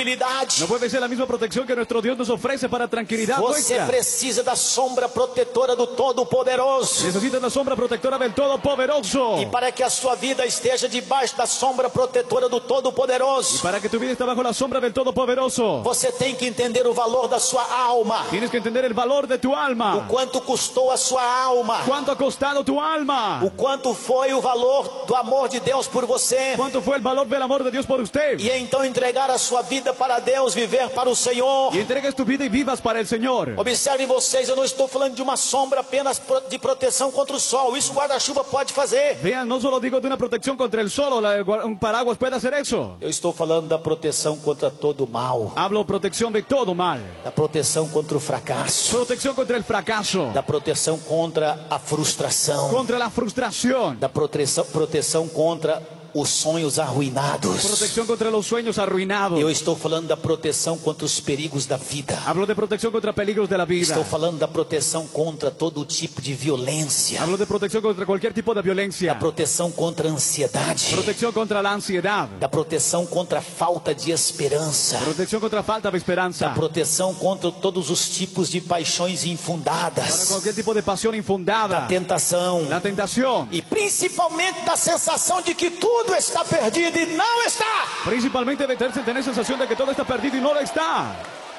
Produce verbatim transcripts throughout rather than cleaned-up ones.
tranquilidade. No puede ser la misma protección que nuestro Dios nos ofrece para tranquilidad Você nuestra. precisa da sombra protetora do Todo-Poderoso. Necesitas la sombra protectora del Todopoderoso. E para que a sua vida esteja debaixo da sombra protetora do Y Todo-Poderoso, para que tu vida esté bajo la sombra del Todopoderoso, você tem que entender o valor da sua alma. tienes que entender el valor de tu O alma. quanto custou a sua alma. ¿Cuánto ha costado tu alma? O quanto foi o valor do amor de Deus por você. ¿Cuánto fue el valor del amor de Dios por usted? E então entregar a sua vida para Deus, viver para o Senhor. Y entregues tu vida y vivas para el Señor. Observem vocês, eu não estou falando de uma sombra apenas pro- de proteção contra o sol. Isso o guarda-chuva pode fazer. Vean, no solo digo de una protección contra el sol, o la- un paraguas puede hacer eso. Eu estou falando da proteção contra todo o mal. Hablo protección de todo mal. Da proteção contra o fracasso. Protección contra el fracaso. Da proteção contra a frustração. Contra la frustración. Da proteção, proteção contra os sonhos arruinados. Protección contra los sueños arruinados. Eu estou falando da proteção contra os perigos da vida. Hablo de protección contra peligros de la vida. Estou falando da proteção contra todo tipo de violência. Hablo de protección contra cualquier tipo de Da violencia. proteção contra a ansiedade. Protección contra la ansiedad. Da proteção contra a falta de esperança. Protección contra falta de Da esperanza. proteção contra todos os tipos de paixões Para infundadas. cualquier tipo de pasión Da infundada. tentação. La tentación. E principalmente da sensação de que tudo está perdido e não está. Principalmente de tener, tener sensación de que todo está perdido y no lo está.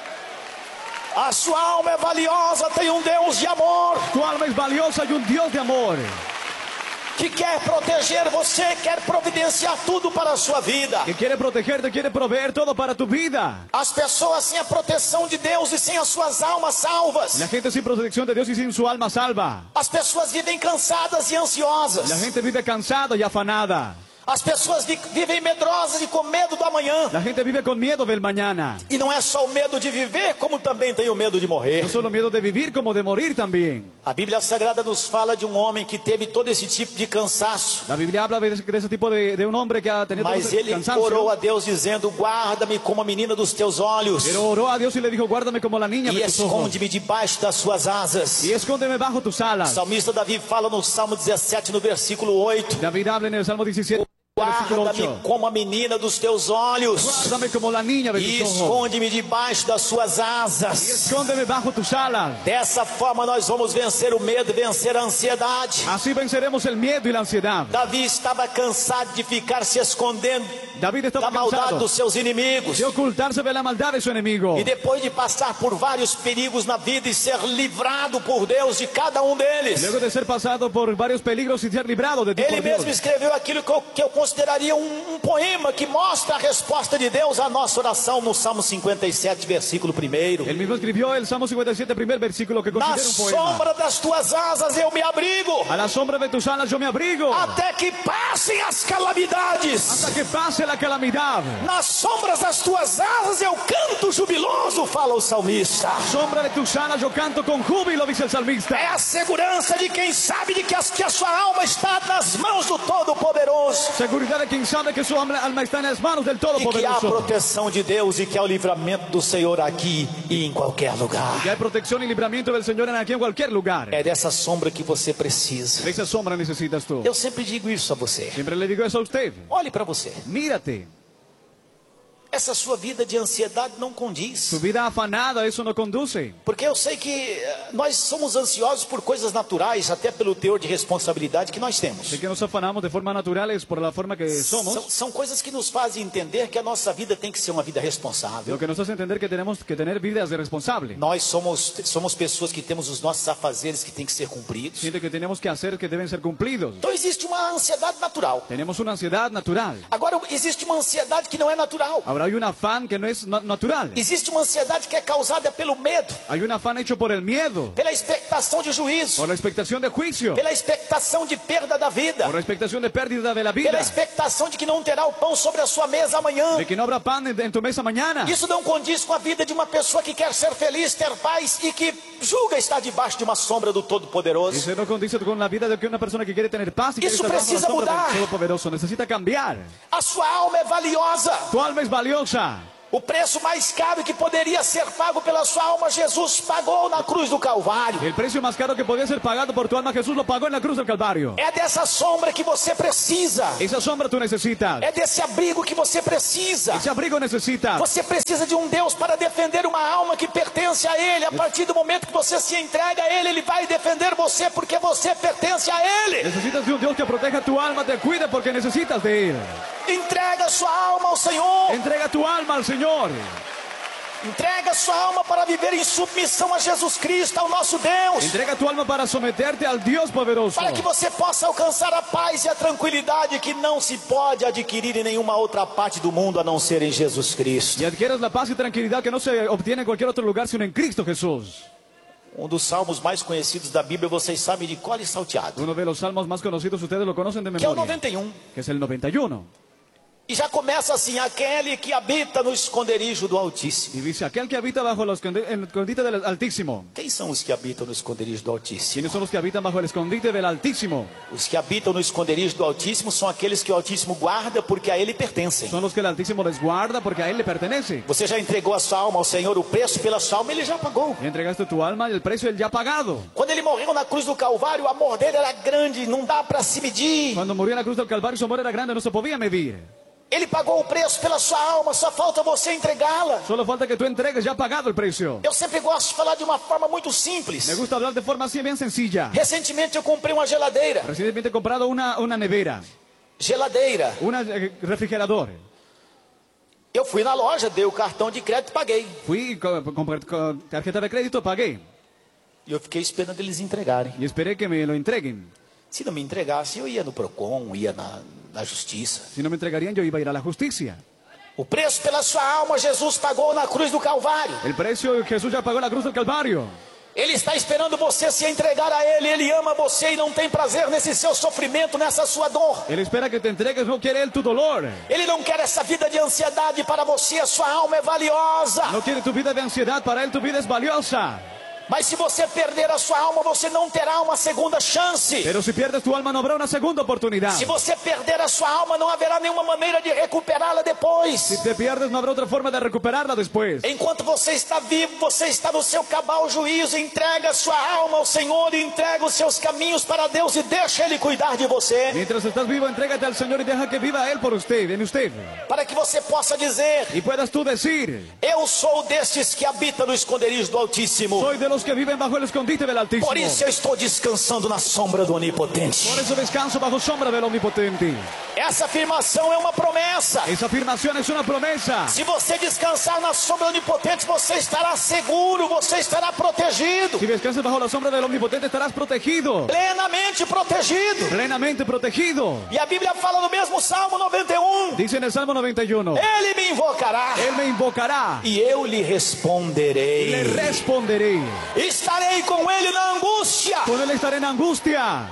A sua alma é valiosa, tem um Deus de amor Tu alma es valiosa y un Dios de amor que quer proteger você, quer providenciar tudo para a sua vida. que quiere protegerte, quiere proveer todo para tu vida. As pessoas sem a proteção de Deus e sem as suas almas salvas. La gente sin protección de Dios y sin su alma salva. As pessoas vivem cansadas e ansiosas. La gente vive cansada y afanada. As pessoas vi- vivem medrosas e com medo do amanhã. La gente vive con miedo del mañana. E não é só o medo de viver, como também tem o medo de morrer. No solo miedo de vivir como de morir también. A Bíblia Sagrada nos fala de um homem que teve todo esse tipo de cansaço. La Biblia habla de ese, de ese tipo de, de un hombre que ha tenido Mas ese ele cansancio. orou a Deus dizendo: guarda-me como a menina dos teus olhos. Pero oró a Dios y le dijo, guárdame como la niña E de tus ojos. esconde-me debaixo das suas asas. Y escóndeme bajo tus O alas. salmista Davi fala no Salmo dezessete, no versículo oito: David habla en el Salmo diecisiete, versículo guarda-me ocho. como a menina dos teus olhos. Guárdame como la niña de E tus ojos. esconde-me debaixo das suas asas. Escóndeme bajo tus alas. Dessa forma nós vamos vencer o medo, vencer a ansiedade. Así venceremos el miedo y la ansiedad. Davi estava cansado de ficar se escondendo David estaba da maldade cansado dos seus inimigos. de ocultarse de la maldad de su enemigo. E depois de passar por vários perigos na vida e ser livrado por Deus de cada um deles, Luego de ser pasado por varios peligros y ser librado de ti ele por Dios, mesmo escreveu aquilo que eu, que eu consideraria um, um poema que mostra a resposta de Deus à nossa oração no Salmo cinquenta e sete, versículo primeiro. él mismo escribió el Salmo cincuenta y siete, primer versículo, que Na considera un poema. sombra das tuas asas eu me abrigo, A la sombra de tus alas yo me abrigo, até que passem as calamidades. hasta que pase la calamidad. Nas sombras das tuas asas eu canto jubiloso, fala o salmista. Sombra de tus alas yo canto con júbilo, dice el salmista. É a segurança de quem sabe de que, as, que a sua alma está nas mãos do Todo-Poderoso. Seguridad de quien sabe que su alma alma está en las manos del E que há a Todopoderoso. proteção de Deus e que há o livramento do Senhor aqui e em qualquer lugar. Que hay protección y libramiento del Señor en aquí en cualquier lugar. É dessa sombra que você precisa. De esa sombra necesitas tú. Eu sempre digo isso a você. Siempre le digo eso a usted. Olhe para você. Mírate. Essa sua vida de ansiedade não condiz. Tu vida afanada, eso no conduce. Porque eu sei que eh, nós somos ansiosos por coisas naturais, até pelo teor de responsabilidade que nós temos. Sé que nos afanamos de forma naturales por la forma que São, somos. são coisas que nos fazem entender que a nossa vida tem que ser uma vida responsável. Lo que nos hace entender que tenemos que tener vidas de responsable. Nós somos, somos pessoas que temos os nossos afazeres que têm que ser cumpridos. Siente que tenemos que hacer que deben ser cumplidos. Então existe uma ansiedade natural. Tenemos una ansiedad natural. Agora existe uma ansiedade que não é natural. Ahora hay un afán que no es na- natural. Existe uma ansiedade que é causada pelo medo, Hay un afán hecho por el miedo, pela expectação de juízo, por la expectación de juicio, pela expectação de perda da vida, por la expectación de pérdida de la pela vida, expectação de que não terá o pão sobre a sua mesa amanhã. de que no habrá pan en, en tu mesa mañana. Isso não condiz com a vida de uma pessoa que quer ser feliz, ter paz e que julga estar debaixo de uma sombra do Todo-Poderoso. Eso no condice con la vida de que una persona que quiere tener paz y quiere Eso estar bajo la precisa sombra mudar. del Todopoderoso necesita cambiar. A sua alma é valiosa. Tu alma es valiosa. O preço mais caro que poderia ser pago pela sua alma, Jesus pagou na cruz do Calvário. El precio más caro que podía ser pagado por tu alma, Jesús lo pagó en la cruz del Calvario. É dessa sombra que você precisa. Esa sombra tú necesitas. É desse abrigo que você precisa. Ese abrigo necesitas. Você precisa de um Deus para defender uma alma que pertence a Ele. A partir do momento que você se entrega a Ele, Ele vai defender você porque você pertence a Ele. Necesitas de un Dios que proteja tu alma, te cuide porque necesitas de Él. Entrega sua alma ao Senhor. Entrega tu alma al Señor. Entrega sua alma para viver em submissão a Jesus Cristo, ao nosso Deus. Entrega tu alma para someterte al Dios poderoso. Para que você possa alcançar a paz e a tranquilidade que não se pode adquirir em nenhuma outra parte do mundo a não ser em Jesus Cristo. Y adquieras la paz y tranquilidad que no se obtiene en cualquier otro lugar sino en Cristo Jesús. Um dos salmos mais conhecidos da Bíblia, vocês sabem de cor e salteado. Uno de los salmos más conocidos, ustedes lo conocen de Que é o memoria. noventa e um. Que es el noventa y uno. E já começa assim: aquele que habita no esconderijo do Altíssimo. Y dice, aquel que habita bajo el escondite del Altísimo. Quem são os que habitam no esconderijo do Altíssimo? ¿Quiénes son los que habitan bajo el escondite del Altísimo? Os que habitam no esconderijo do Altíssimo são aqueles que o Altíssimo guarda porque a Ele pertencem. Son los que el Altísimo les guarda porque a Él le pertenece. Você já entregou a sua alma ao Senhor, o preço pela sua alma Ele já pagou. Y entregaste tu alma y el precio Él ya ha pagado. Quando Ele morreu na cruz do Calvário, o amor dele era grande, não dá para se medir. Cuando murió en la cruz del Calvario, su amor era grande, no se podía medir. Ele pagou o preço pela sua alma, só falta você entregá-la. Solo falta que tú entregues, ya ha pagado el precio. Eu sempre gosto de falar de uma forma muito simples. Me gusta hablar de forma así bien sencilla. Recentemente eu comprei uma geladeira. Recientemente he comprado una, una nevera, Geladeira. un refrigerador. Eu fui na loja, dei o cartão de crédito e paguei. Fui con, con- con tarjeta de crédito, pagué. E eu fiquei esperando eles entregarem. Y esperé que me lo entreguen. Se não me entregasse, eu ia no Procon, ia na, na Justiça. Si no me entregarían, yo iba a ir a la justicia. O preço pela sua alma, Jesus pagou na cruz do Calvário. El precio Jesús ya pagó en la cruz del Calvario. Ele está esperando você se entregar a Ele. Ele ama você e não tem prazer nesse seu sofrimento, nessa sua dor. Él espera que te entregues, no quiere Él tu dolor. Ele não quer essa vida de ansiedade para você. A sua alma é valiosa. No quiere tu vida de ansiedad, para Él tu vida es valiosa. Mas se você perder a sua alma, você não terá uma segunda chance. Pero si pierdes tu alma, no habrá una segunda oportunidad. Se você perder a sua alma, não haverá nenhuma maneira de recuperá-la depois. Si te pierdes, no habrá otra forma de recuperarla después. Enquanto você está vivo, você está no seu cabal juízo. Entrega a sua alma ao Senhor e entrega os seus caminhos para Deus e deixa Ele cuidar de você. Mientras estás vivo, entrégate al Señor y deja que viva Él por usted, en usted. Para que você possa dizer: Y puedas tú decir, eu sou destes que habitam no esconderijo do Altíssimo. soy de los que viven bajo el escondite del Altísimo. Por isso eu estou descansando na sombra do Onipotente. Por eso descanso bajo sombra del Omnipotente. Essa afirmação é uma promessa. Esa afirmación es una promesa. Se você descansar na sombra do Onipotente, você estará seguro, você estará protegido. Si descansas bajo la sombra del Omnipotente, estarás protegido. Plenamente protegido. Plenamente protegido. E a Bíblia fala no mesmo Salmo noventa e um: Dice en el Salmo noventa y uno, Ele me invocará Él me invocará e eu lhe y responderei. le responderé. Estarei com ele na angústia. Con Él estaré en angustia.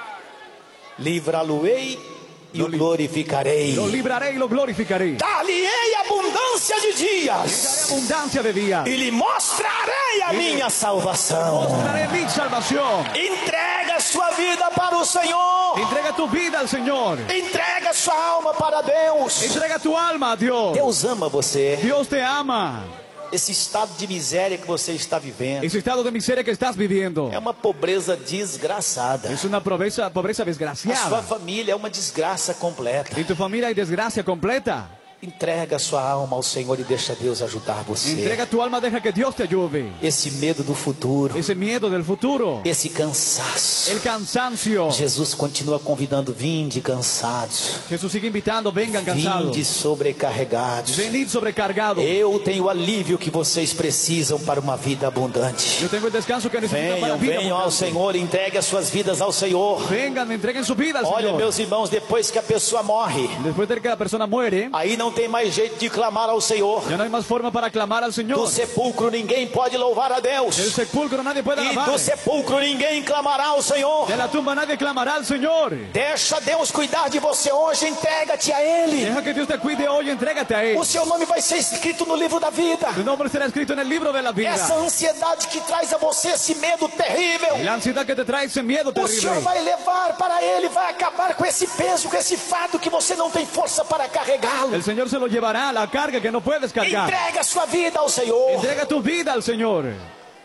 Livrá-lo-ei e o glorificarei. Lo libraré y lo glorificaré. Dar-lhe-ei abundância de Daré dias abundancia de días. e lhe mostrarei a minha salvação. Mostraré mi salvación. Entrega sua vida para o Senhor. Entrega tu vida al Señor. Entrega sua alma para Deus. Entrega tu alma a Dios. Deus ama você. Dios te ama. Esse estado de miséria que você está vivendo Ese estado de miseria que estás viviendo é uma pobreza desgraçada. es una pobreza, pobreza A sua desgraciada. família é uma desgraça completa. En tu familia hay desgracia completa. Entrega sua alma ao Senhor e deixa Deus ajudar você. Entrega tu alma, deja que Dios te ayude. Esse medo do futuro, Ese miedo del futuro, esse cansaço, el cansancio. Jesus continua convidando: vinde cansados, Jesús sigue invitando, vengan cansados. vinde sobrecarregados. Venid sobrecargados. Eu tenho o alívio que vocês precisam para uma vida abundante. Yo tengo el descanso que necesitan para Venham, vida venham ao abundante. Senhor, entregue as suas vidas ao Senhor. Vengan, entreguen su vida al Olha, Señor. meus irmãos, depois que a pessoa morre, Después de que la persona muere, aí não tem mais jeito de clamar ao Senhor. ya no hay más forma para clamar al Señor. Do sepulcro ninguém pode louvar a Deus. Del sepulcro nadie puede E alabar. do sepulcro ninguém clamará ao Senhor. De la tumba nadie clamará al Señor. Deixa Deus cuidar de você hoje, entrega-te a Ele. Deja que Dios te cuide hoy, entrégate a Él. O seu nome vai ser escrito no livro da vida. Tu nombre será escrito en el libro de la vida. Essa ansiedade que traz a você esse medo Y terrível, la ansiedad que te trae ese miedo o Senhor terrible. vai levar para Ele, vai acabar com esse peso, com esse fardo que você não tem força para carregá-lo. El Señor Señor se lo llevará, la carga que no puedes cargar. Entrega sua vida ao Senhor. Entrega tu vida al Señor.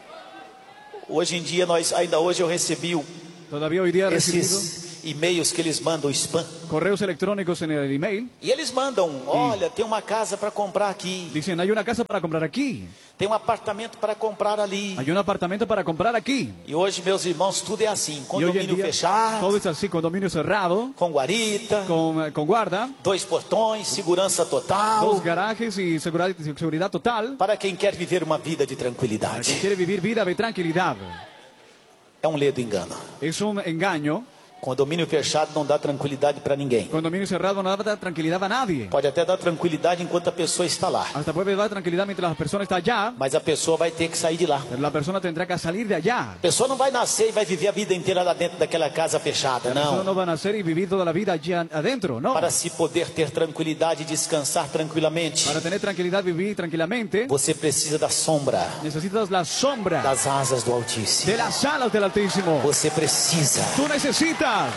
Hoje em dia, nós, ainda hoje eu recebi o- Todavía hoy día he recibido esses e-mails que eles mandam spam. correos electrónicos en el email. E eles mandam, olha, tem uma casa para comprar aqui, Dicen, hay una casa para comprar aquí. tem um apartamento para comprar ali. Hay un apartamento para comprar aquí. E hoje, meus irmãos, tudo é assim, Y hoy en condomínio día fechado, todo es así, condominio cerrado, com guarita, con, eh, con guarda, dois portões, segurança total, dos garajes y seguridad, seguridad total. para quem quer viver uma vida de Para tranquilidade. quien quiere vivir vida de tranquilidad. É um ledo engano. Es un engaño. Condomínio fechado não dá tranquilidade para ninguém. Condominio cerrado no da tranquilidad a nadie. Pode até dar tranquilidade enquanto a pessoa está lá, Hasta puede dar tranquilidad mientras la persona está allá, mas a pessoa vai ter que sair de lá. pero la persona tendrá que salir de allá. A pessoa não vai nascer e vai viver a vida inteira lá dentro daquela casa fechada, La persona não. no va a nacer y vivir toda la vida allí adentro, no. Para se poder ter tranquilidade e descansar tranquilamente, Para tener tranquilidad, vivir tranquilamente, você precisa da sombra, necesitas la sombra das asas do Altíssimo. de las alas del Altísimo. Você precisa Tú necesitas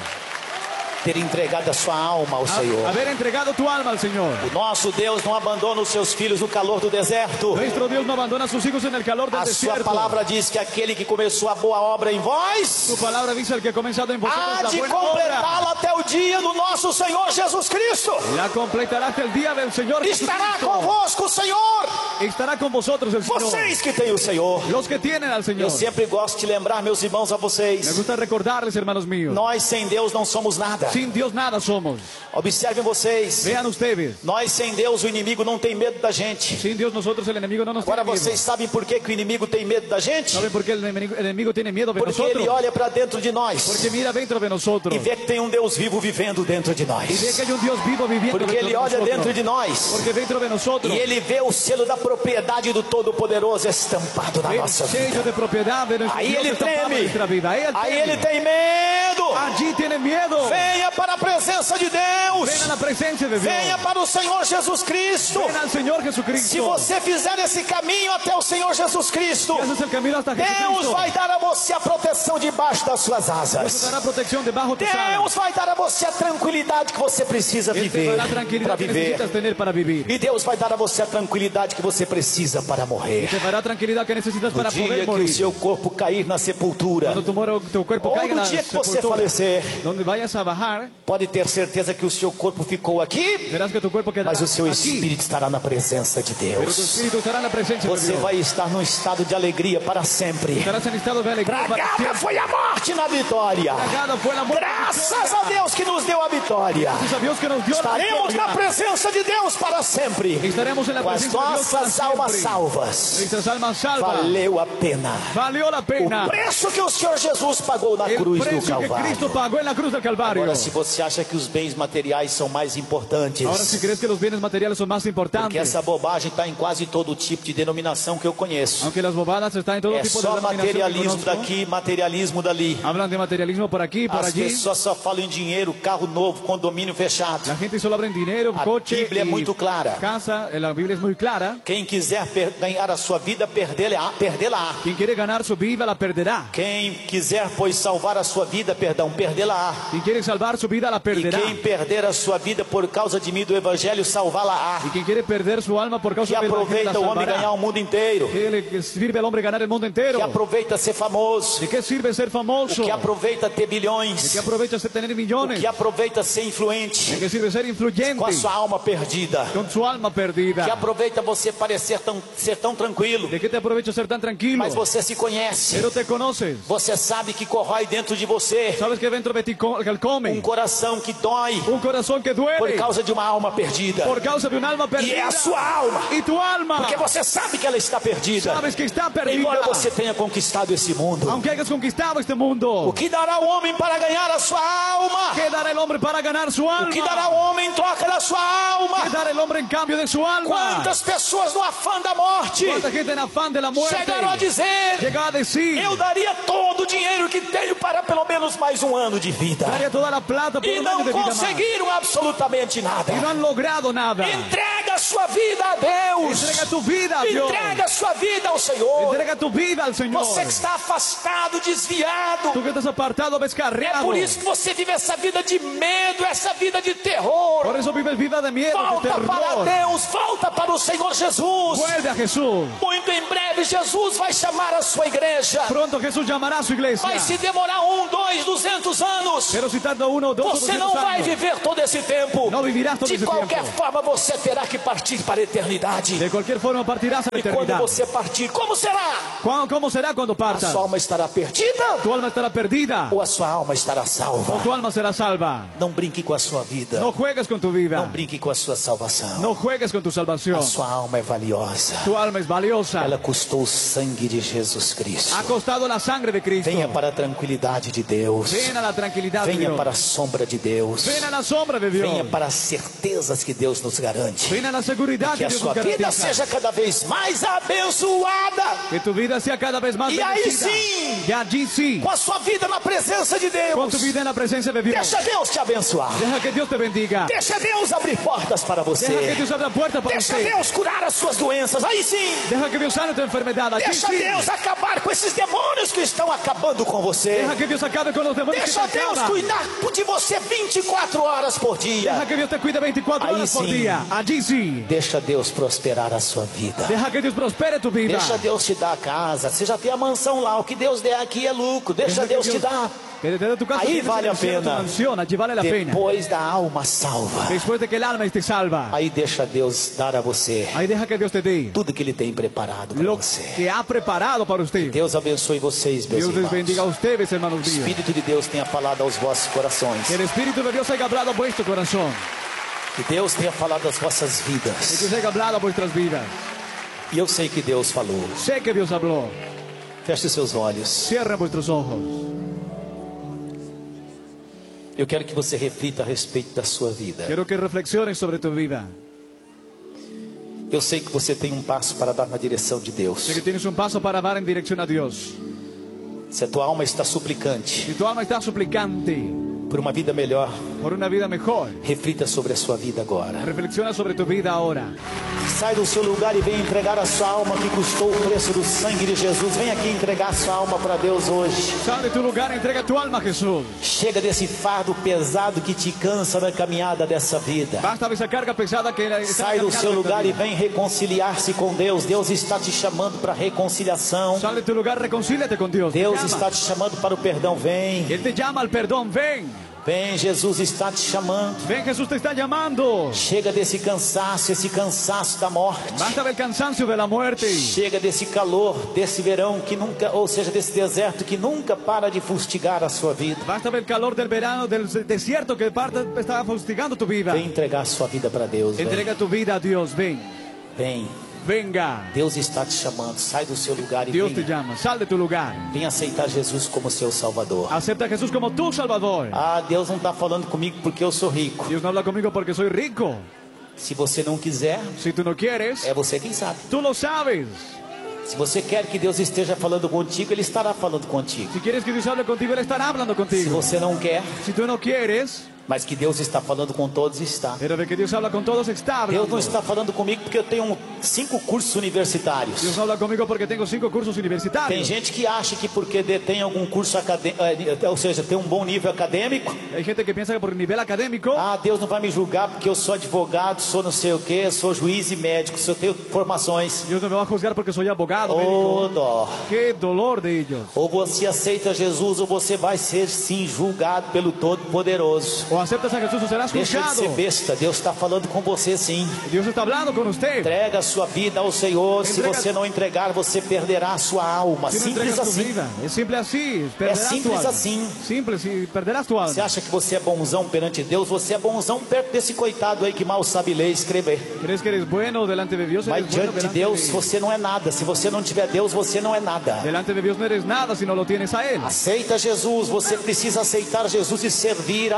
ter entregado a sua alma ao a- Senhor. haber entregado tu alma al Señor. O nosso Deus não abandona os seus filhos no calor do deserto. Nuestro Dios no abandona a sus hijos en el calor del A sua desierto. palavra diz que aquele que começou a boa obra em vós Tu palabra dice el que ha comenzado en vosotros há la de buena obra. completá-la até o dia do nosso Senhor Jesus Cristo. La completará hasta el día del Señor Estará Jesucristo. convosco o Senhor. Estará con vosotros el Señor. Vocês que têm o Senhor. Los que tienen al Señor. Eu sempre gosto de lembrar, meus irmãos, a Me vocês. gusta recordarles, hermanos míos. Nós sem Deus não somos nada. Sin Dios nada somos. Observem vocês. Vean ustedes. Nós sem Deus, o inimigo não tem medo da gente. Sin Dios nosotros el enemigo no nos Agora tiene miedo. vocês sabem por que, que o inimigo tem medo da gente? ¿Saben por qué el enemigo, el enemigo tiene miedo de Porque nosotros? ele olha para dentro de nós Porque mira dentro de nosotros. e vê que tem um Deus vivo vivendo dentro de Y ve nós. que hay un Dios vivo viviendo Porque dentro ele de olha nosotros. dentro de nós Porque dentro de nosotros e ele vê o selo da propriedade do Todo-Poderoso estampado na el nossa sello vida. de propiedad de nuestro Aí Dios ele estampado en treme. nuestra vida. Ahí él Aí teme. ele tem medo. Allí tiene miedo. Venha para a presença de Ven Deus. a la presencia de Dios. Venha para o Senhor Jesus Cristo. Ven al Señor Jesucristo. Se você fizer esse caminho até o Senhor Jesus Cristo, Si haces el camino hasta Deus Jesucristo, vai dar a você a proteção debaixo das suas Dios te asas. dará protección debajo de tus alas. Deus vai dar a você a tranquilidade que você precisa Él te viver dará para tranquilidad que viver. necesitas tener para vivir. E Deus vai dar a você a tranquilidade que você precisa para morrer. Te dará tranquilidad que necesitas No para dia poder que o morir. seu corpo cair na sepultura, Cuando tu, moro- tu cuerpo ou caiga en no la dia que você sepultura, falecer, donde vayas a bajar, pode ter certeza que o seu corpo ficou aqui, verás que tu cuerpo quedará mas o seu aquí. espírito estará na presença de Pero tu Deus. espíritu estará en la presencia de Você Dios. vai estar num estado de alegria para sempre. Estarás en estado de alegría para Tragada siempre. foi a morte na vitória. Tragada fue la muerte. Graças a Deus que nos deu a vitória. Gracias a Dios que nos dio la Estaremos na victoria. presença de Deus para sempre. Estaremos en la Com as presencia de Dios para nossas almas siempre. salvas. Nuestras almas salvas. Valeu a pena. Valió la pena. O preço que o Senhor Jesus pagou na El cruz do precio que Calvário. Cristo pagó en la cruz del Calvario. Agora, se você acha que os bens materiais são mais importantes, Ahora, si crees que los bienes materiales son más porque importantes, essa bobagem está em quase todo tipo de denominação que eu conheço. aunque las bobadas están en todo É tipo de só denominación que materialismo conozco, daqui, materialismo dali. hablan de materialismo por aquí, por As allí. pessoas só falam em dinheiro, carro novo, condomínio fechado. La gente solo habla en dinero, A coche Bíblia é y muito clara. casa. La Biblia es muy clara. Quem quiser per- ganhar a sua vida, perdê-la, perdê-la. Quien quiere ganar su vida la perderá. Quem quiser, pois, salvar a sua vida, perdão, perdê-la. Quien quiere salvar su vida la E perderá. quem perder a sua vida por causa de mim do Evangelho, salvá-la. Y quien quiere perder su alma por Que causa del Evangelio la aproveita o homem salvará. ganhar o mundo inteiro. ¿Qué le sirve al hombre ganar el mundo entero? Que aproveita ser famoso. ¿De qué sirve ser famoso? Que aproveita ter ¿De bilhões. qué aprovecha ser tener millones? Que aproveita ser ¿De influente. qué sirve ser influyente Com a sua alma perdida. con su alma perdida? Que aproveita você parecer tão, ser tão tranquilo. ¿De qué te aprovecha ser tan tranquilo? Mas você se conhece. Pero te conoces. Você sabe que corrói dentro de você Sabes que dentro de ti co- que um come coração que dói un corazón que por duele causa de uma alma perdida. por causa de un alma E perdida. é a sua alma. Y tu alma, Porque você sabe que ela está perdida. sabes que está perdida. Embora você tenha conquistado esse mundo. Aunque hayas conquistado este O mundo, que dará o homem para ganhar a sua alma? ¿qué dará el hombre para ganar su alma? O que dará o homem em troca da sua alma? ¿Qué dará el hombre en cambio de su alma? Quantas pessoas no afã da morte ¿Cuánta gente en afán de la muerte chegaram a dizer: llega a decir, eu daria todo o dinheiro que tenho para pelo menos mais um ano de vida. daría toda la plata por E un não año de vida más? conseguiram absolutamente nada. Y no han logrado nada. Entrega sua vida a Deus. Entrega tu vida a Dios. Entrega a sua vida ao Senhor. Entrega tu vida al Señor. Você que está afastado, desviado. Tú que estás apartado, É descarriado. por isso que você vive essa vida de medo, essa vida de terror. Por eso vives vida de miedo, de Volta para terror. Deus, volta para o Senhor Jesus. Vuelve a Jesús. Muito em breve Jesus vai chamar a sua igreja. Pronto Jesús llamará a su iglesia. Vai se demorar um, dois, duzentos anos. Pero si tarda uno, dos o Você doscientos não vai años, viver todo esse tempo. no vivirás todo De ese qualquer tiempo. forma, você terá que partir para a eternidade. De cualquier forma partirás a la E quando eternidad. você partir, como será? ¿Cuándo- ¿Cómo será cuando A partas? sua alma estará perdida Tu alma estará perdida ou a sua alma estará o salva? tu alma será salva. Não brinque com a sua vida. No juegues con tu vida. Não brinque com a sua salvação. No juegues con tu salvación. A sua alma é valiosa. Tu alma es valiosa. Ela custou o sangue de Jesus Cristo. Ha costado la sangre de Cristo. Venha para a tranquilidade de Deus. Ven a la tranquilidad de Venha Dios. para a sombra de Deus. Ven a la sombra de Dios. Venha para as certezas que Deus nos garante. Ven a la seguridad Que que a Dios sua nos vida garantiza. seja cada vez mais abençoada. Que tu vida sea cada vez más E aí bendecida. sim, Y allí sí. com a sua vida na presença de Con tu Deus. vida en la presencia de Dios. Deixa Deus te abençoar. Deja que Dios te bendiga. Deixa Deus abrir portas para Deja que você. Dios abra puerta para Deixa usted. Deus curar as suas doenças. Aí sim. Deja que Dios sane tu enfermedad. Allí Deixa sí. Deus acabar com esses demônios que estão acabando com você. Deja que Dios acabe con los demonios que Deixa te Deus acaban. cuidar de você vinte e quatro horas por dia. Deja que Dios te cuide veinticuatro Ahí horas por sí. día. Allí sí. Deixa Deus prosperar a sua vida. Deja que Dios prospere tu vida. Deixa Deus te dar a casa. Você já tem a mansão lá. O que Deus der aqui é lucro. Deixa Deja que Deus te Dios- dar. Que desde tu casa Ahí tienes vale el a cielo, tu pena. mansión. Allí vale la pena. Depois da alma salva. Después de que el alma esté salva. Aí deixa Deus dar a você Ahí deja que Dios te dé tudo que Ele tem preparado para lo você. que ha preparado para usted. Deus abençoe vocês, meus Dios les irmãos. bendiga a ustedes, hermanos O míos. Espírito de Deus tenha falado aos vossos corações. Que el Espíritu de Dios haya hablado a vuestro corazón. Que Deus tenha falado às vossas Que vidas. Dios haya hablado a vuestras vidas. E eu sei que Deus falou. Sé que Dios habló. Feche seus olhos. Cierren vuestros ojos. Eu quero que você reflita a respeito da sua vida. Quiero que reflexiones sobre tu vida. Eu sei que você tem um passo para dar na direção de Deus. Sé que tienes un paso para dar en dirección a Dios. Se a tua alma está suplicante Si tu alma está suplicante por uma vida melhor, por una vida mejor, reflita sobre a sua vida agora. reflexiona sobre tu vida ahora. Sai do seu lugar e venha entregar a sua alma que custou o preço do sangue de Jesus. Vem aqui entregar a sua alma para Deus hoje. Sal de tu lugar, entrega tu alma a Jesús. Chega desse fardo pesado que te cansa na caminhada dessa vida. Basta de esa carga pesada que está Sai do caminando seu en tu lugar e vida. vem reconciliar-se com Deus. Deus está te chamando para reconciliação. Sal de tu lugar, reconcíliate con Dios. Te Deus llama. está te chamando para o perdão. Vem, Él te llama al perdón. Ven. vem, Jesus está te chamando. Ven, Jesús te está llamando. Chega desse cansaço, esse cansaço da morte. Basta del cansancio de la muerte. Chega desse calor, desse verão que nunca, ou seja, desse deserto que nunca para de fustigar a sua vida. Basta del calor del verano, del desierto que parte, está fustigando tu vida. Vem entregar a sua vida para Deus. Vem, Entrega tu vida a Dios. Ven. vem. Venga. Deus está te chamando. Sai do seu lugar e Dios te vem. llama. Sal de tu lugar. Vem aceitar Jesus como seu Salvador. Acepta a Jesús como tu Salvador. Ah, Deus não está falando comigo porque eu sou rico. Dios no habla conmigo porque soy rico. Se você não quiser, Si tú no quieres, é você quem sabe. tú lo sabes. Se você quer que Deus esteja falando contigo, Ele estará falando contigo. Si quieres que Dios hable contigo, Él estará hablando Se contigo. você não quer, Si tú no quieres, mas que Deus está falando com todos, está. pero de que Dios habla con todos, está Deus hablando. não está falando comigo porque eu tenho cinco cursos universitários. Dios no habla conmigo porque tengo cinco cursos Tem universitarios. gente que acha que porque detém algum curso acadêmico, ou seja, tem um bom nível acadêmico, Hay gente que piensa que por nivel académico, ah, Deus não vai me julgar porque eu sou advogado, sou não sei o que, sou juiz e médico, se eu tenho formações. Dios no me va a juzgar porque soy abogado, Oh, médico. dó. Qué dolor de ellos. Ou você aceita Jesus ou você vai ser sim julgado pelo Todo-Poderoso. O aceptas a Jesús o serás Deixa de juzgado. ser besta, Deus está falando com você sim. Dios está hablando con usted. Entrega a sua vida ao Senhor. Se Entrega- você não entregar, você perderá a sua alma. Si no Simples entregas tu assim. vida, es simple así, perderás tu simples alma. assim. Simple, si perderás tu Você alma. acha que você é bonzão perante Deus? Você é bonzão perto desse coitado aí que mal sabe ler e escrever. ¿Crees que eres bueno delante de Dios? Mas Eres bueno diante de delante Deus, de... você não é nada. Se você não tiver Deus, você não é nada. Delante de Dios no eres nada si no lo tienes a Él. Aceita Jesus. Você precisa aceitar Jesus e servir a Deus.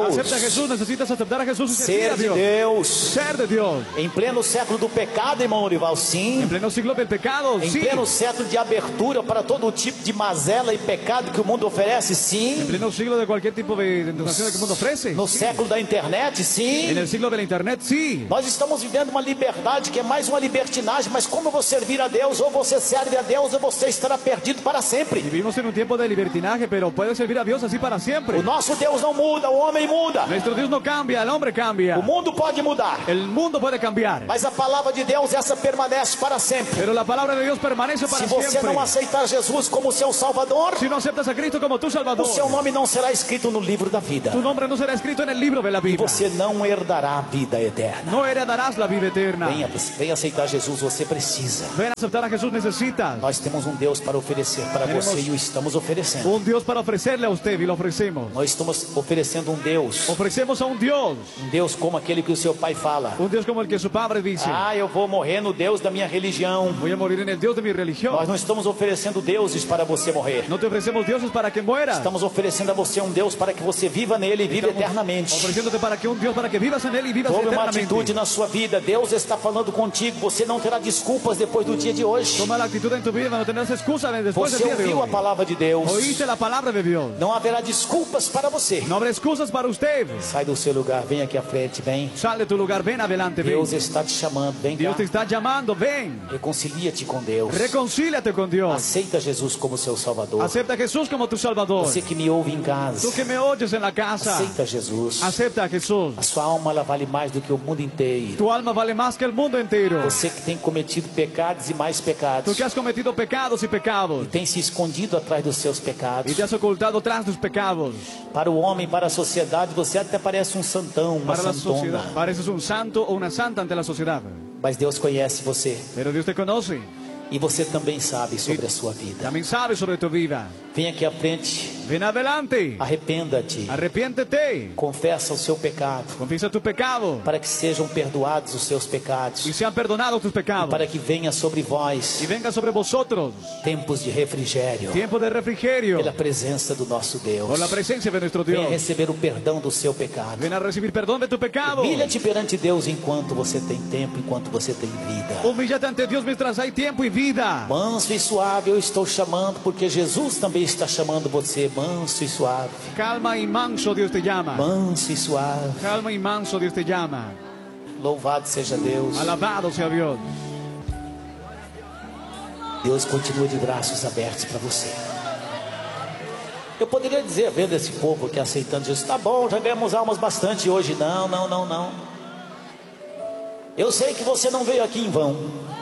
Deus. Acepta a Jesús, necesitas aceptar a Jesús y servir Ser a de Dios. Deus. Ser de Dios. Em pleno século do pecado, irmão Orival, sim. En pleno siglo del pecado, Em sí. pleno século de abertura para todo tipo de mazela e pecado que o mundo oferece, En sim. pleno siglo de cualquier tipo de tentación que el mundo ofrece. No século da internet, En sim. el siglo de la internet, sí. Nós estamos vivendo uma liberdade que é mais uma libertinagem, mas como eu vou servir a Deus, ou você serve a Deus, ou você estará perdido para sempre. Vivimos en un tiempo de libertinaje, pero puedes servir a Dios así para siempre. O nosso Deus não muda, o homem muda. Nuestro Dios no cambia, el hombre cambia. O mundo pode mudar, El mundo puede cambiar. mas a palavra de Deus, essa permanece para sempre. Pero la palabra de Dios permanece para Se você siempre. não aceitar Jesus como seu Salvador, Si no aceptas a Cristo como tu o Salvador, seu nome não será escrito no livro da vida. tu nombre no será escrito en el libro de la vida. Você não herdará a vida eterna. No heredarás la vida eterna. Venha, venha aceitar Jesus, você precisa. Ven a aceptar a Jesús, necesitas. Nós temos um Deus para oferecer para Teremos você e o estamos oferecendo. Un Dios para ofrecerle a usted y lo ofrecemos. Nós estamos oferecendo um Deus, Ofrecemos a un Dios. um Deus como aquele que o seu pai fala. Un Dios como el que su padre dice. Ah, eu vou morrer no Deus da minha religião. Voy a morir en el Dios de mi religión. Nós não estamos oferecendo deuses para você morrer. No te ofrecemos dioses para que mueras. Estamos oferecendo a você um Deus para que você viva nele e viva eternamente. Ofreciéndote para que un Dios para que vivas en él y vivas Tome uma eternamente. atitude na sua vida. Deus está falando contigo. Você não terá desculpas depois do dia de hoje. Toma la actitud en tu vida, no tendrás excusa después Você del día de ouviu a hoy. palavra de Deus. Oíste la palabra de Dios. Não haverá desculpas para você. No habrá excusas para usted. Sai do seu lugar, vem aqui à frente, vem. Sal de tu lugar, ven adelante, ven. Deus está te chamando, vem Dios te cá. está llamando, ven. Reconcilia-te com Deus. Reconcíliate con Dios. Aceita Jesus como seu Salvador. Acepta a Jesús como tu Salvador. Você que me ouve em casa, Tú que me oyes en la casa, aceita Jesus. acepta a Jesús. A sua alma ela vale mais do que o mundo inteiro. Tu alma vale más que el mundo entero. Você que tem cometido pecados e mais Tú pecados, que has cometido pecados y pecados tem se escondido atrás dos seus pecados. y te has ocultado tras tus pecados. Para o homem, para a sociedade, você até parece um santão, uma Para la sociedad, santona. pareces un santo o una santa ante la sociedad. Mas Deus conhece você Pero Dios te conoce. e você também sabe sobre a sua vida. También sabe sobre tu vida. Vem aqui à frente, Ven adelante. arrependa-te, Arrepiéntete. confessa o seu pecado, Confiesa tu pecado. para que sejam perdoados os seus pecados, Y sean perdonados tus pecados. para que venha sobre Y vós venga sobre vosotros tempos de refrigério, tiempo de refrigerio. pela presença do nosso Deus. Por la presencia de nuestro Venha Dios. receber o perdão do seu pecado. Ven a recibir perdón de tu pecado. Humilha-te perante Deus enquanto você tem tempo, enquanto você tem vida. Humíllate ante Dios mientras hay tiempo y vida. Manso e suave eu estou chamando, porque Jesus também está chamando você. Manso e suave, Calma y manso Dios te llama. manso e suave. Calma y manso Dios te llama. Louvado seja Deus. Alabado sea Dios. Deus continua de braços abertos para você. Eu poderia dizer, vendo esse povo aqui aceitando Jesus, tá bom, já ganhamos almas bastante hoje. Não, não, não, não. Eu sei que você não veio aqui em vão.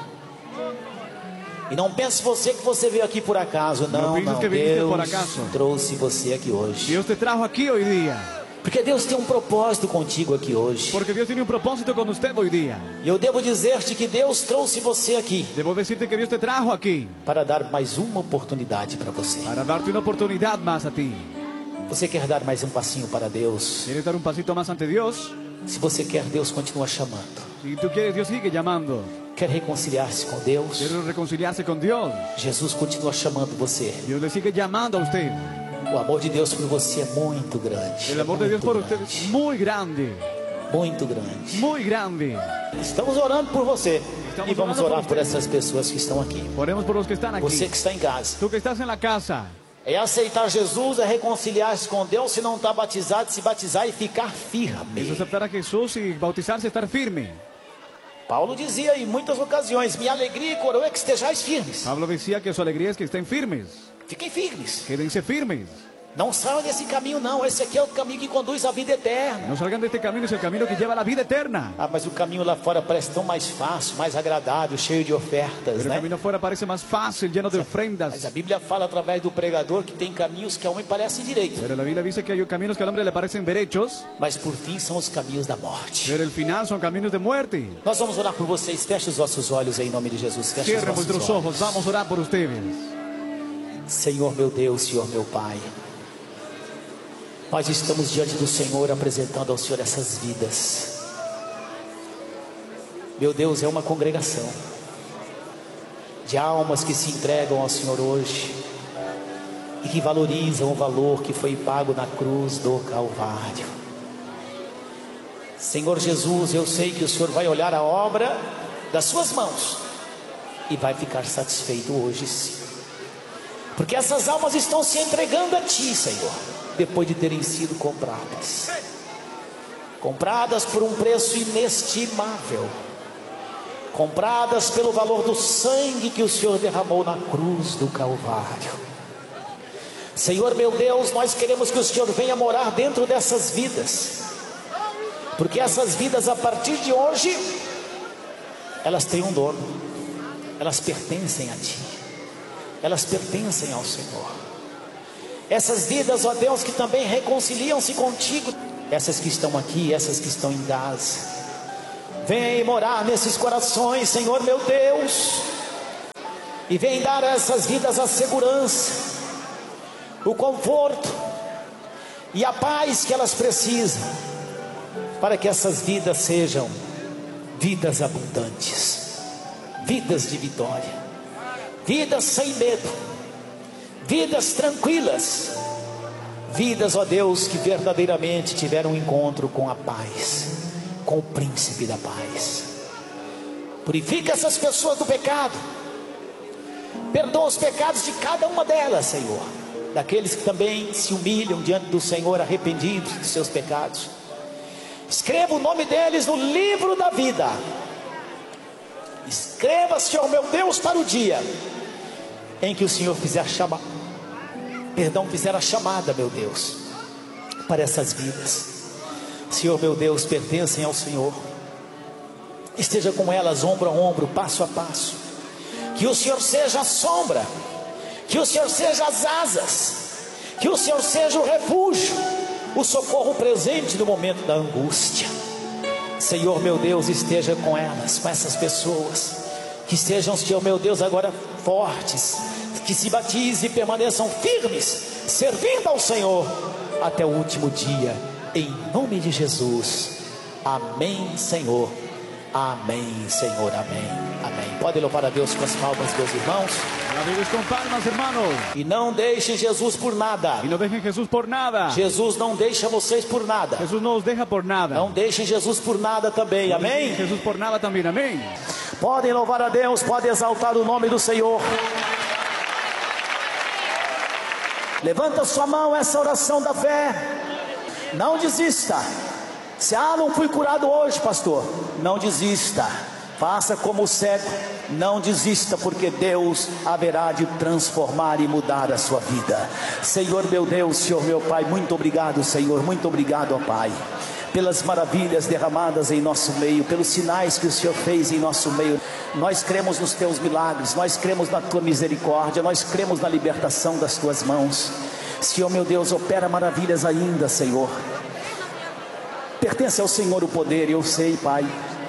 E não pense você que você veio aqui por acaso. Não, Não pienses não. que viniste Deus por acaso. trouxe você aqui hoje. Dios te trajo aquí hoy día. Porque Deus tem um propósito contigo aqui hoje. Porque Dios tiene un propósito con usted hoy día. E eu devo dizer-te que Deus trouxe você aqui Debo decirte que Dios te trajo aquí para dar mais uma oportunidade para você. para darte una oportunidad más a ti. Você quer dar mais um passinho para Deus? ¿Quieres dar un pasito más ante Dios? Se você quer, Deus continua chamando. Si tú quieres, Dios sigue llamando. Quer reconciliar-se com Deus? ¿Quieres reconciliarse con Dios? Jesus continua chamando você. Dios le sigue llamando a usted. O amor de Deus por você é muito grande. El amor de Dios Muito por usted grande. es muy grande. Muito grande. Muy grande. Estamos orando por você. Estamos E vamos orando por orar por você. essas pessoas que estão aqui. Oremos por los que están Você aquí. que está em casa. Tú que estás en la casa. É aceitar Jesus, é reconciliar-se com Deus. Se não está batizado, se batizar e ficar Es firme. aceptar a Jesús y bautizarse, estar firme. Paulo dizia em muitas ocasiões: minha alegria e coroa é que estejais firmes. Pablo decía que su alegría es que estén firmes. Fiquem firmes. Quédense firmes. Não saiam desse caminho, não. Esse aqui é o caminho que conduz à vida eterna. No salgan de este camino, es el camino que lleva a la vida eterna. Ah, mas o caminho lá fora parece tão mais fácil, mais agradável, cheio de ofertas, Pero el né? camino afuera parece más fácil, lleno de Mas ofrendas. a Bíblia fala através do pregador que tem caminhos que ao homem parecem direito, Pero la Biblia dice que hay caminos que al hombre le parecen derechos, mas por fim são os caminhos da morte. pero el final son caminos de muerte. Nós vamos orar por vocês. Feche os vossos olhos aí, em nome de Jesus. Feche os Cierren vossos vuestros olhos. ojos, vamos a orar por ustedes. Senhor meu Deus, Senhor meu Pai, nós estamos diante do Senhor apresentando ao Senhor essas vidas. Meu Deus, é uma congregação de almas que se entregam ao Senhor hoje e que valorizam o valor que foi pago na cruz do Calvário. Senhor Jesus, eu sei que o Senhor vai olhar a obra das suas mãos e vai ficar satisfeito hoje sim, porque essas almas estão se entregando a Ti, Senhor, depois de terem sido compradas, compradas por um preço inestimável, compradas pelo valor do sangue que o Senhor derramou na cruz do Calvário. Senhor meu Deus, nós queremos que o Senhor venha morar dentro dessas vidas, porque essas vidas a partir de hoje, elas têm um dono, elas pertencem a Ti, elas pertencem ao Senhor. Essas vidas, ó Deus, que também reconciliam-se contigo, essas que estão aqui, essas que estão em casa, vem morar nesses corações, Senhor meu Deus, e vem dar a essas vidas a segurança, o conforto e a paz que elas precisam, para que essas vidas sejam vidas abundantes, vidas de vitória, vidas sem medo, vidas tranquilas, vidas, ó Deus, que verdadeiramente tiveram um encontro com a paz, com o príncipe da paz. Purifica essas pessoas do pecado, perdoa os pecados de cada uma delas, Senhor, daqueles que também se humilham diante do Senhor, arrependidos de seus pecados. Escreva o nome deles no livro da vida. Escreva, Senhor meu Deus, para o dia em que o Senhor fizer chama, perdão, fizer a chamada, meu Deus, para essas vidas. Senhor meu Deus, pertencem ao Senhor. Esteja com elas ombro a ombro, passo a passo. Que o Senhor seja a sombra, que o Senhor seja as asas, que o Senhor seja o refúgio, o socorro presente no momento da angústia. Senhor meu Deus, esteja com elas, com essas pessoas, que estejam, Senhor meu Deus, agora fortes, que se batizem e permaneçam firmes, servindo ao Senhor até o último dia, em nome de Jesus. Amém, Senhor. Amém, Senhor. Amém. Amém. Pode louvar a Deus com as palmas, meus irmãos. Amigos con palmas, hermanos. E não deixem Jesus por nada. Y no dejen Jesús por nada. Jesus não deixa vocês por nada. Jesús no os deja por nada. Não deixem Jesus por nada também. No Amém. dejen Jesús por nada también. Amén. Podem louvar a Deus, podem exaltar o nome do Senhor. Levanta sua mão, essa oração da fé. Não desista. Se ah, não fui curado hoje, pastor, não desista. Faça como o cego, não desista, porque Deus haverá de transformar e mudar a sua vida. Senhor meu Deus, Senhor meu Pai, muito obrigado, Senhor, muito obrigado, ó Pai, pelas maravilhas derramadas em nosso meio, pelos sinais que o Senhor fez em nosso meio. Nós cremos nos teus milagres, nós cremos na tua misericórdia, nós cremos na libertação das tuas mãos. Senhor meu Deus, opera maravilhas ainda, Senhor. Pertence ao Senhor o poder, eu sei, Pai,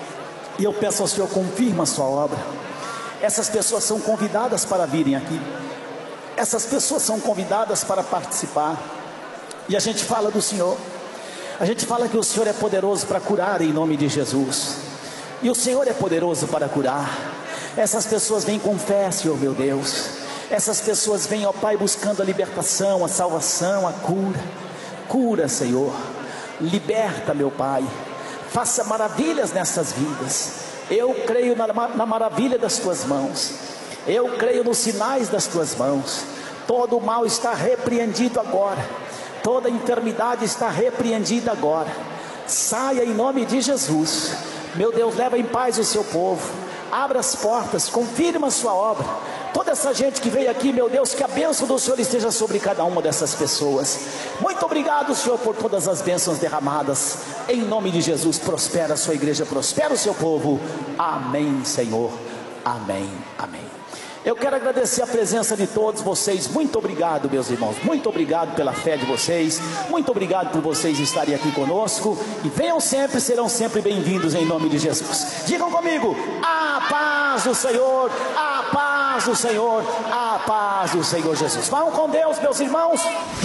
e eu peço ao Senhor, confirma a sua obra. Essas pessoas são convidadas para virem aqui, essas pessoas são convidadas para participar, e a gente fala do Senhor, a gente fala que o Senhor é poderoso para curar em nome de Jesus, e o Senhor é poderoso para curar. Essas pessoas vêm com fé, Senhor meu Deus, essas pessoas vêm, ó Pai, buscando a libertação, a salvação, a cura. Cura, Senhor, liberta, meu Pai, faça maravilhas nessas vidas. Eu creio na, na maravilha das tuas mãos, eu creio nos sinais das tuas mãos. Todo o mal está repreendido agora, toda enfermidade está repreendida agora. Saia em nome de Jesus. Meu Deus, leva em paz o seu povo, abra as portas, confirma a sua obra. Toda essa gente que veio aqui, meu Deus, que a bênção do Senhor esteja sobre cada uma dessas pessoas. Muito obrigado, Senhor, por todas as bênçãos derramadas. Em nome de Jesus, prospera a sua igreja, prospera o seu povo. Amém, Senhor. Amém, amém. Eu quero agradecer a presença de todos vocês. Muito obrigado, meus irmãos. Muito obrigado pela fé de vocês. Muito obrigado por vocês estarem aqui conosco. E venham sempre, serão sempre bem-vindos em nome de Jesus. Digam comigo: a paz do Senhor, a paz do Senhor, a paz do Senhor Jesus. Vão com Deus, meus irmãos.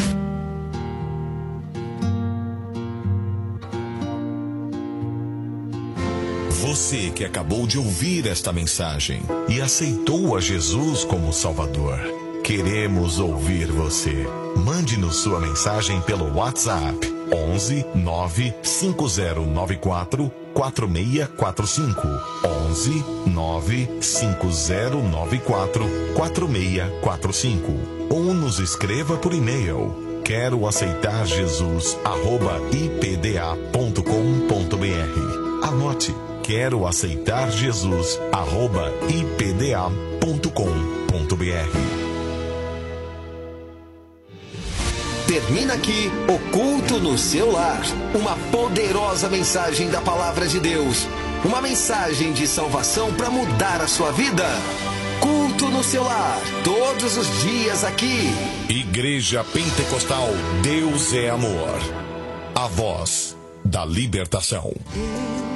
Você que acabou de ouvir esta mensagem e aceitou a Jesus como Salvador, queremos ouvir você. Mande-nos sua mensagem pelo WhatsApp onze nove cinco zero nove quatro quatro seis quatro cinco. onze nove cinco zero nove quatro quatro seis quatro cinco. Ou nos escreva por e-mail. Quero aceitar Jesus, arroba i p d a ponto com ponto b r. Anote, quero aceitar Jesus, arroba i p d a ponto com ponto b r. Termina aqui o Culto no Seu Lar. Uma poderosa mensagem da Palavra de Deus. Uma mensagem de salvação para mudar a sua vida. Culto no Seu Lar, todos os dias aqui. Igreja Pentecostal Deus é Amor. A voz da libertação.